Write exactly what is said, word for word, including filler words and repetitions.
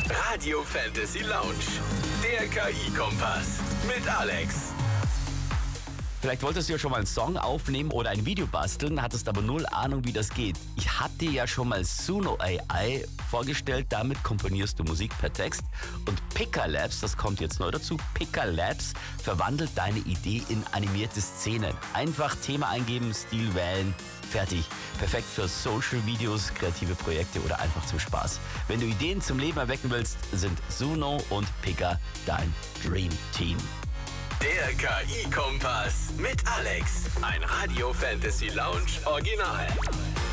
Radio Fantasy Lounge, der K I-Kompass mit Alex. Vielleicht wolltest du ja schon mal einen Song aufnehmen oder ein Video basteln, hattest aber null Ahnung, wie das geht. Ich hatte dir ja schon mal Suno A I vorgestellt, damit komponierst du Musik per Text. Und Pika Labs, das kommt jetzt neu dazu, Pika Labs verwandelt deine Idee in animierte Szenen. Einfach Thema eingeben, Stil wählen, fertig. Perfekt für Social-Videos, kreative Projekte oder einfach zum Spaß. Wenn du Ideen zum Leben erwecken willst, sind Suno und Pika dein Dream Team. Der K I-Kompass mit Alex. Ein Radio Fantasy Lounge Original.